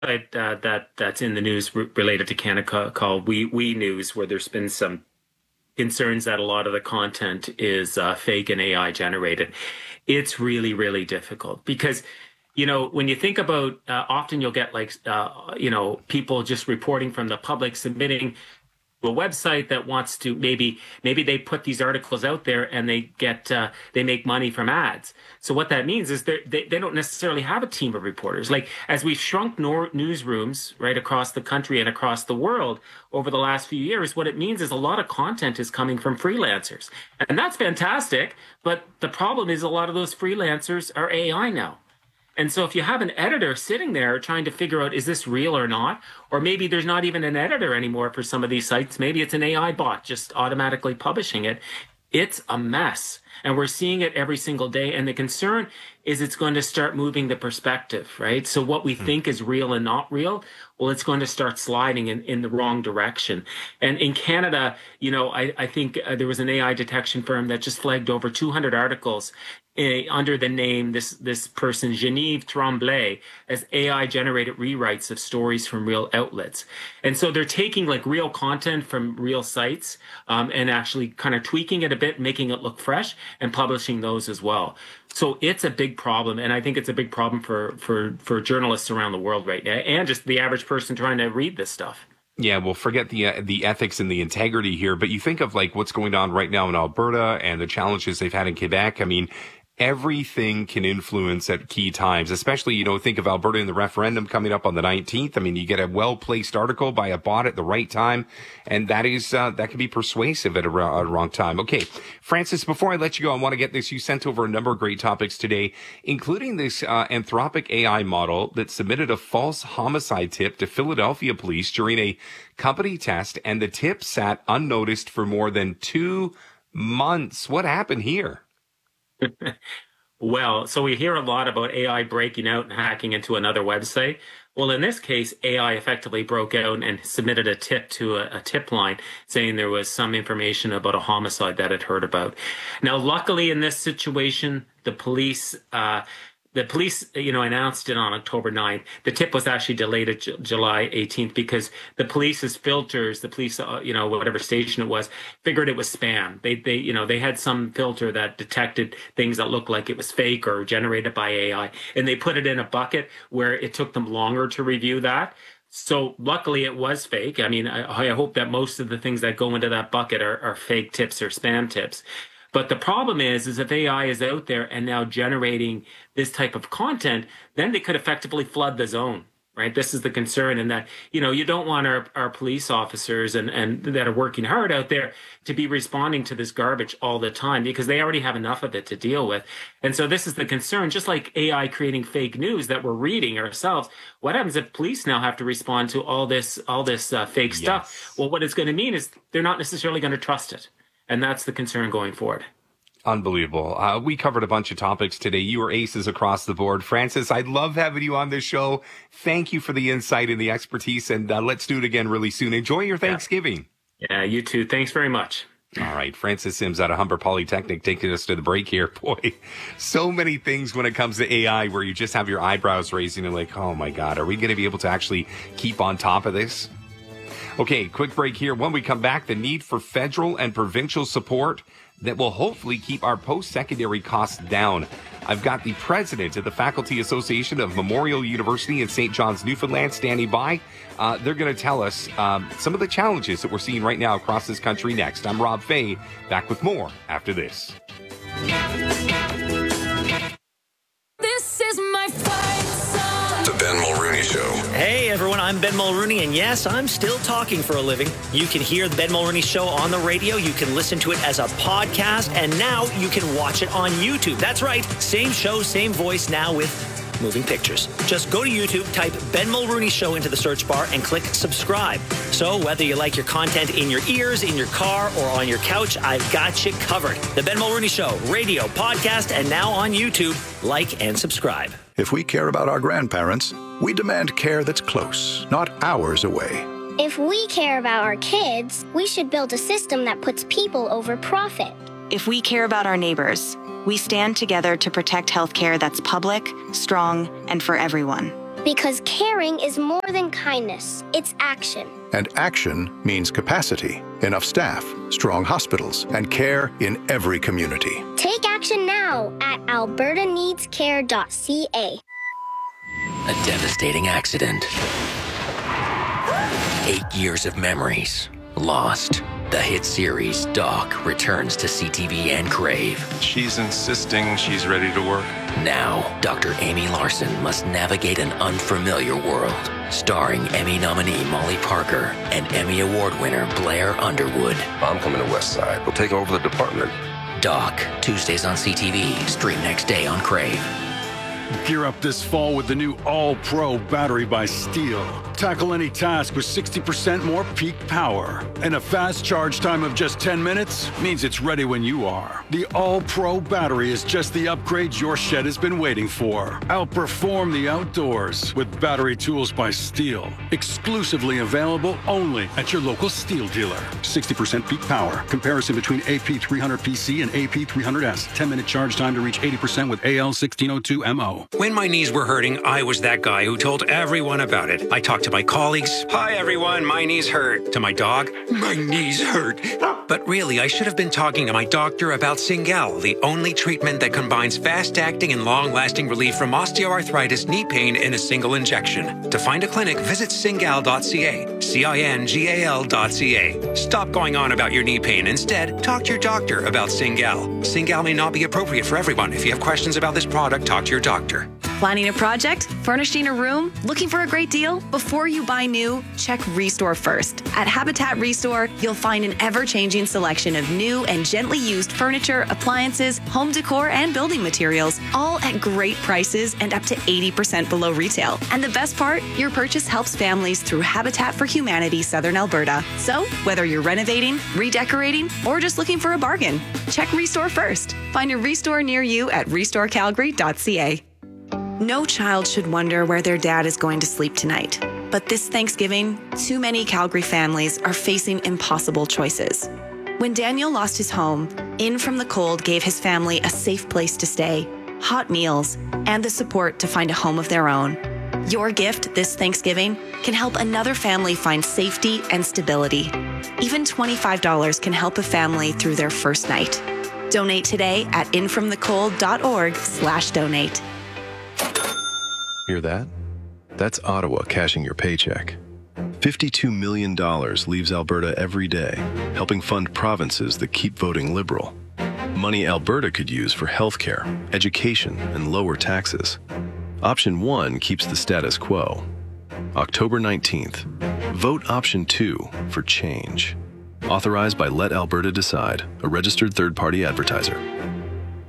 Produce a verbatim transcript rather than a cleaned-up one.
Right, uh, that that's in the news re related to Canada called We We News, where there's been some concerns that a lot of the content is uh, fake and A I generated. It's really, really difficult because, you know, when you think about, uh, often you'll get like, uh, you know, people just reporting from the public submitting a website that wants to maybe maybe they put these articles out there and they get uh, they make money from ads. So what that means is they they don't necessarily have a team of reporters. Like as we've shrunk nor- newsrooms right across the country and across the world over the last few years, what it means is a lot of content is coming from freelancers, and that's fantastic. But the problem is a lot of those freelancers are A I now. And so if you have an editor sitting there trying to figure out, is this real or not? Or maybe there's not even an editor anymore for some of these sites. Maybe it's an A I bot just automatically publishing it. It's a mess. And we're seeing it every single day. And the concern is it's going to start moving the perspective, right? So what we think is real and not real, well, it's going to start sliding in, in the wrong direction. And in Canada, you know, I, I think uh, there was an A I detection firm that just flagged over two hundred articles uh, under the name, this, this person, Genevieve Tremblay, as A I generated rewrites of stories from real outlets. And so they're taking like real content from real sites um, and actually kind of tweaking it a bit, making it look fresh and publishing those as well. So it's a big problem, and I think it's a big problem for for for journalists around the world right now, and just the average person trying to read this stuff. Yeah, well, forget the uh, the ethics and the integrity here, but you think of like what's going on right now in Alberta and the challenges they've had in Quebec. I mean, everything can influence at key times, especially, you know, think of Alberta and the referendum coming up on the nineteenth. I mean, you get a well-placed article by a bot at the right time, and that is, uh, that can be persuasive at a, a wrong time. Okay. Francis, before I let you go, I want to get this. You sent over a number of great topics today, including this, uh, Anthropic A I model that submitted a false homicide tip to Philadelphia police during a company test, and the tip sat unnoticed for more than two months. What happened here? Well, so we hear a lot about A I breaking out and hacking into another website. Well, in this case, A I effectively broke out and submitted a tip to a, a tip line saying there was some information about a homicide that it heard about. Now, luckily in this situation, the police, uh, the police, you know, announced it on October ninth. The tip was actually delayed to J- July eighteenth because the police's filters, the police, uh, you know, whatever station it was, figured it was spam. They, they, you know, they had some filter that detected things that looked like it was fake or generated by A I, and they put it in a bucket where it took them longer to review that. So luckily it was fake. I mean, I, I hope that most of the things that go into that bucket are, are fake tips or spam tips. But the problem is, is if A I is out there and now generating this type of content, then they could effectively flood the zone, right? This is the concern, and that, you know, you don't want our, our police officers and, and that are working hard out there to be responding to this garbage all the time because they already have enough of it to deal with. And so this is the concern, just like A I creating fake news that we're reading ourselves. What happens if police now have to respond to all this, all this uh, fake Yes. stuff? Well, what it's going to mean is they're not necessarily going to trust it. And that's the concern going forward. Unbelievable. Uh, we covered a bunch of topics today. You were aces across the board. Francis, I love having you on this show. Thank you for the insight and the expertise, and uh, let's do it again really soon. Enjoy your Thanksgiving. Yeah. yeah, you too. Thanks very much. All right. Francis Sims out of Humber Polytechnic taking us to the break here. Boy, so many things when it comes to A I where you just have your eyebrows raising and like, oh my God, are we going to be able to actually keep on top of this? Okay, quick break here. When we come back, the need for federal and provincial support that will hopefully keep our post-secondary costs down. I've got the president of the Faculty Association of Memorial University in Saint John's, Newfoundland, standing by. Uh, they're going to tell us um, some of the challenges that we're seeing right now across this country next. I'm Rob Fay, back with more after this. This is my fight song. The Ben Mulrooney Show. Hey everyone, I'm Ben Mulrooney, and yes, I'm still talking for a living. You can hear the Ben Mulrooney Show on the radio, you can listen to it as a podcast, and now you can watch it on YouTube. That's right, same show, same voice, now with moving pictures. Just go to YouTube, type Ben Mulrooney Show into the search bar, and click subscribe. So whether you like your content in your ears, in your car, or on your couch, I've got you covered. The Ben Mulrooney Show, radio, podcast, and now on YouTube. Like and subscribe. If we care about our grandparents, we demand care that's close, not hours away. If we care about our kids, we should build a system that puts people over profit. If we care about our neighbors, we stand together to protect healthcare that's public, strong, and for everyone. Because caring is more than kindness, it's action. And action means capacity, enough staff, strong hospitals, and care in every community. Take action now at alberta needs care dot c a. A devastating accident. Eight years of memories lost. The hit series Doc returns to C T V and Crave. She's insisting she's ready to work. Now, Doctor Amy Larson must navigate an unfamiliar world. Starring Emmy nominee Molly Parker and Emmy Award winner Blair Underwood. I'm coming to West Side. We'll take over the department. Doc, Tuesdays on C T V. Stream next day on Crave. Gear up this fall with the new All-Pro battery by Steel. Tackle any task with sixty percent more peak power. And a fast charge time of just ten minutes means it's ready when you are. The All-Pro battery is just the upgrade your shed has been waiting for. Outperform the outdoors with battery tools by Steel. Exclusively available only at your local Steel dealer. sixty percent peak power. Comparison between A P three hundred P C and A P three hundred S. ten minute charge time to reach eighty percent with A L sixteen oh two M O. When my knees were hurting, I was that guy who told everyone about it. I talked to my colleagues. Hi, everyone. My knees hurt. To my dog. My knees hurt. But really, I should have been talking to my doctor about Cingal, the only treatment that combines fast-acting and long-lasting relief from osteoarthritis knee pain in a single injection. To find a clinic, visit cingal dot c a. C I N G A L dot C A. Stop going on about your knee pain. Instead, talk to your doctor about Cingal. Cingal may not be appropriate for everyone. If you have questions about this product, talk to your doctor. Planning a project? Furnishing a room? Looking for a great deal? Before you buy new, check Restore first. At Habitat Restore, you'll find an ever-changing selection of new and gently used furniture, appliances, home decor, and building materials, all at great prices and up to eighty percent below retail. And the best part? Your purchase helps families through Habitat for Humanity Southern Alberta. So, whether you're renovating, redecorating, or just looking for a bargain, check Restore first. Find a Restore near you at restore calgary dot c a. No child should wonder where their dad is going to sleep tonight. But this Thanksgiving, too many Calgary families are facing impossible choices. When Daniel lost his home, In From the Cold gave his family a safe place to stay, hot meals, and the support to find a home of their own. Your gift this Thanksgiving can help another family find safety and stability. Even twenty-five dollars can help a family through their first night. Donate today at infromthecold dot org slash donate. Hear that? That's Ottawa cashing your paycheck. fifty-two million dollars leaves Alberta every day, helping fund provinces that keep voting Liberal. Money Alberta could use for healthcare, education, and lower taxes. Option one keeps the status quo. October nineteenth, vote Option two for change. Authorized by Let Alberta Decide, a registered third-party advertiser.